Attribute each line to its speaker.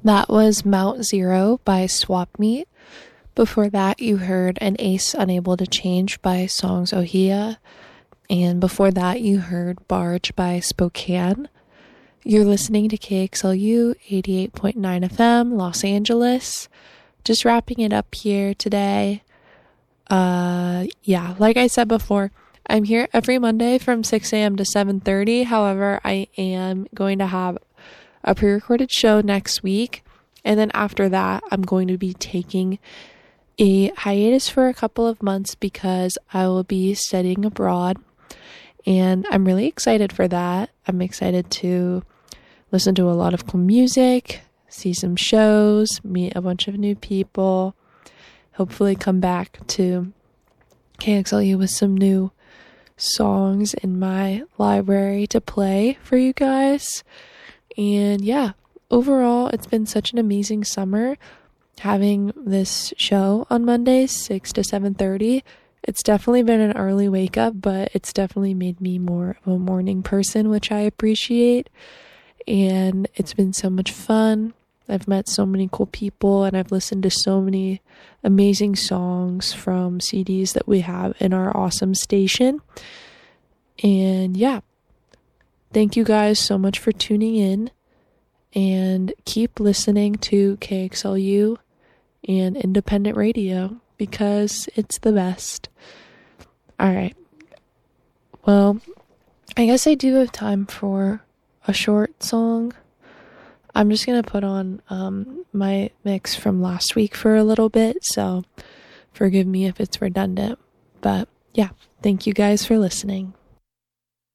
Speaker 1: That was Mount Zero by Swap Meet. Before that, you heard An Ace Unable to Change by Songs Ohia. And before that, you heard Barge by Spokane. You're listening to KXLU 88.9 FM, Los Angeles. Just wrapping it up here today. Like I said before, I'm here every Monday from 6 a.m. to 7:30. However, I am going to have a pre-recorded show next week. And then after that, I'm going to be taking a hiatus for a couple of months because I will be studying abroad. And I'm really excited for that. I'm excited to listen to a lot of cool music, see some shows, meet a bunch of new people, hopefully come back to KXLU with some new songs in my library to play for you guys. And yeah, overall, it's been such an amazing summer having this show on Mondays, 6 to 7:30. It's definitely been an early wake up, but it's definitely made me more of a morning person, which I appreciate. And it's been so much fun. I've met so many cool people, and I've listened to so many amazing songs from CDs that we have in our awesome station. And yeah, thank you guys so much for tuning in, and keep listening to KXLU and independent radio because it's the best. All right. Well, I guess I do have time for a short song. I'm just going to put on my mix from last week for a little bit, so forgive me if it's redundant. But yeah, thank you guys for listening.